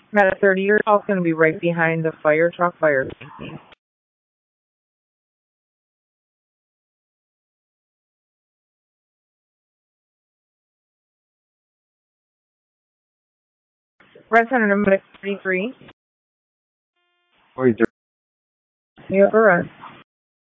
At a 30-year call, it's going to be right behind the fire truck fire safety. Representative 33. 43. You have a rest.